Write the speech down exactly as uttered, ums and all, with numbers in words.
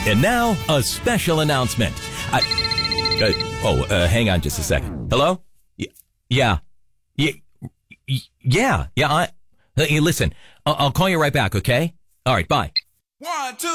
And now, a special announcement. I, uh, oh, uh, hang on just a second. Hello? Y- yeah. Y- y- yeah. Yeah. I, hey, listen, I'll, I'll call you right back, okay? All right, bye. One, two.